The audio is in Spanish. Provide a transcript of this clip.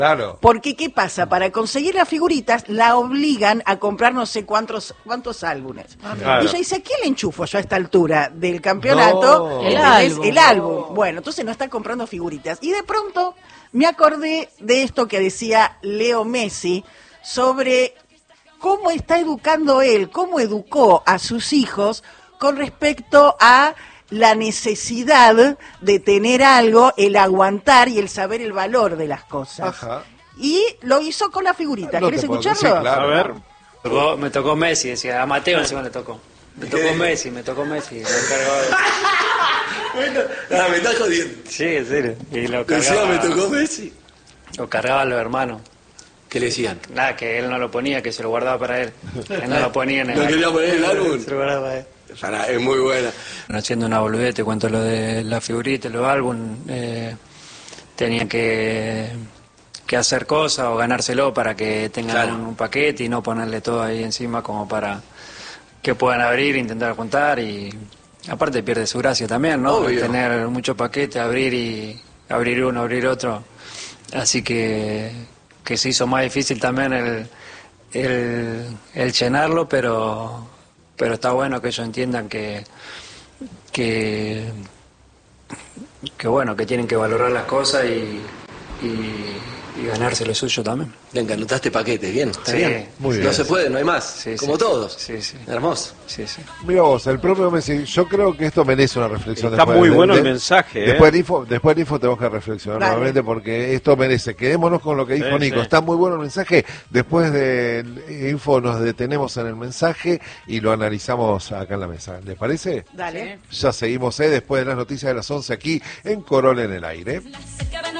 Claro. Porque, ¿qué pasa? Para conseguir las figuritas, la obligan a comprar no sé cuántos álbumes. Claro. Y ella dice, ¿a quién le enchufo yo a esta altura del campeonato? No. El álbum. Bueno, entonces no está comprando figuritas. Y de pronto me acordé de esto que decía Leo Messi sobre cómo está educando él, cómo educó a sus hijos con respecto a la necesidad de tener algo, el aguantar y el saber el valor de las cosas. Ajá. Y lo hizo con la figurita. No ¿Querés te puedo- escucharlo? sí, claro. A ver. Me tocó Messi, decía, a Mateo encima le tocó. Me tocó Messi. Lo cargaba. Me estás jodiendo. Sí, en serio. Y lo Decía, cargaba. me tocó Messi. Lo cargaban los hermanos. ¿Qué le decían? Nada, que él no lo ponía, que se lo guardaba para él. Él no lo ponía en el ¿No quería poner el álbum? Se lo guardaba para él. Es muy buena. Haciendo una boludez, te cuento lo de la figurita, los álbum, tenían que hacer cosas o ganárselo para que tengan Claro. un paquete y no ponerle todo ahí encima como para que puedan abrir, intentar juntar y aparte pierde su gracia también, ¿no? Obvio. Tener muchos paquetes, abrir uno, abrir otro, así que se hizo más difícil también el llenarlo, pero está bueno que ellos entiendan que bueno, que tienen que valorar las cosas y ganarse lo suyo también. Venga, anotaste paquetes, bien, está Sí, bien. muy bien. No se puede, no hay más, Sí, como sí. todos. Sí, sí. Hermoso. Sí, sí. Mira vos, el propio Messi, yo creo que esto merece una reflexión. Está después muy bueno el mensaje, Después del info tenemos que reflexionar Dale. nuevamente porque esto merece. Quedémonos con lo que dijo Sí, Nico. sí. Está muy bueno el mensaje. Después del info nos detenemos en el mensaje y lo analizamos acá en la mesa. ¿Les parece? Dale. Ya seguimos después de las noticias de las 11 aquí en Corol en el aire.